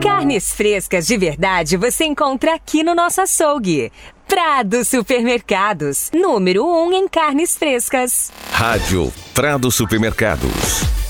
Carnes frescas de verdade você encontra aqui no nosso açougue. Prado Supermercados, número 1 em carnes frescas. Rádio Prado Supermercados.